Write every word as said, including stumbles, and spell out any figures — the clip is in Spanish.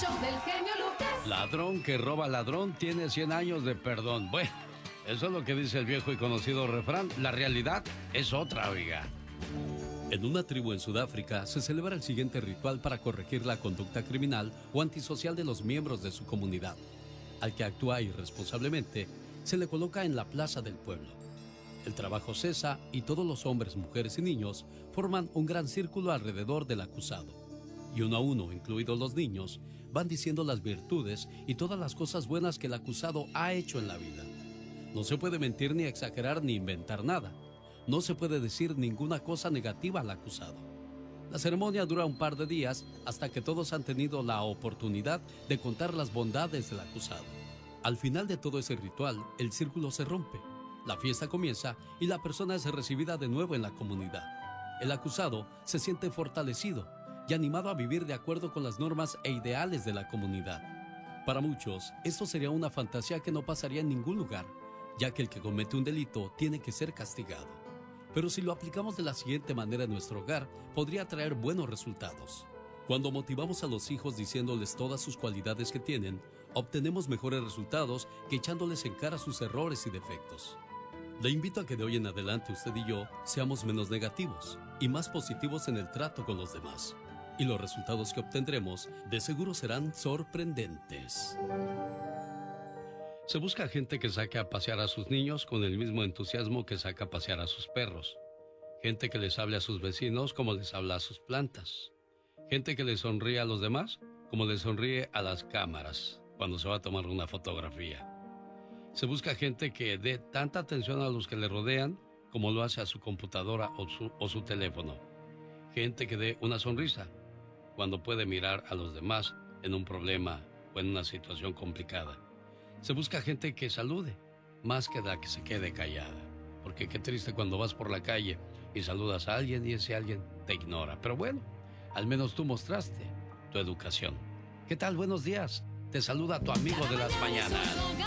show del genio Lucas. Ladrón que roba ladrón tiene cien años de perdón. Bueno, eso es lo que dice el viejo y conocido refrán. La realidad es otra, oiga. En una tribu en Sudáfrica se celebra el siguiente ritual para corregir la conducta criminal o antisocial de los miembros de su comunidad. Al que actúa irresponsablemente, se le coloca en la plaza del pueblo. El trabajo cesa y todos los hombres, mujeres y niños forman un gran círculo alrededor del acusado. Y uno a uno, incluidos los niños, van diciendo las virtudes y todas las cosas buenas que el acusado ha hecho en la vida. No se puede mentir ni exagerar ni inventar nada. No se puede decir ninguna cosa negativa al acusado. La ceremonia dura un par de días hasta que todos han tenido la oportunidad de contar las bondades del acusado. Al final de todo ese ritual, el círculo se rompe, la fiesta comienza y la persona es recibida de nuevo en la comunidad. El acusado se siente fortalecido y animado a vivir de acuerdo con las normas e ideales de la comunidad. Para muchos, esto sería una fantasía que no pasaría en ningún lugar, ya que el que comete un delito tiene que ser castigado. Pero si lo aplicamos de la siguiente manera en nuestro hogar, podría traer buenos resultados. Cuando motivamos a los hijos diciéndoles todas sus cualidades que tienen, obtenemos mejores resultados que echándoles en cara sus errores y defectos. Le invito a que de hoy en adelante usted y yo seamos menos negativos y más positivos en el trato con los demás. Y los resultados que obtendremos de seguro serán sorprendentes. Se busca gente que saque a pasear a sus niños con el mismo entusiasmo que saca a pasear a sus perros. Gente que les hable a sus vecinos como les habla a sus plantas. Gente que le sonríe a los demás como le sonríe a las cámaras cuando se va a tomar una fotografía. Se busca gente que dé tanta atención a los que le rodean como lo hace a su computadora o su, o su teléfono. Gente que dé una sonrisa cuando puede mirar a los demás en un problema o en una situación complicada. Se busca gente que salude, más que la que se quede callada. Porque qué triste cuando vas por la calle y saludas a alguien y ese alguien te ignora. Pero bueno, al menos tú mostraste tu educación. ¿Qué tal? Buenos días. Te saluda tu amigo de las mañanas.